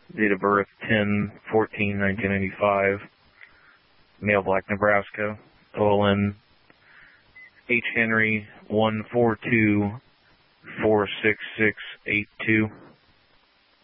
Date of birth 10/14/1995. Male, Black, Nebraska. OLN H. Henry 142-46682.